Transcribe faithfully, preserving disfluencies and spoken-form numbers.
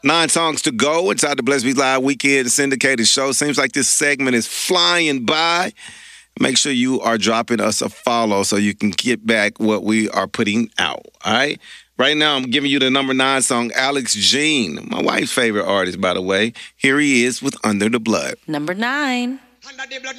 Nine songs to go inside the Bless Me Live Weekend syndicated show. Seems like this segment is flying by. Make sure you are dropping us a follow so you can get back what we are putting out. All right? Right now, I'm giving you the number nine song, Alex Jean, my wife's favorite artist, by the way. Here he is with Under the Blood. Number nine. Under the blood.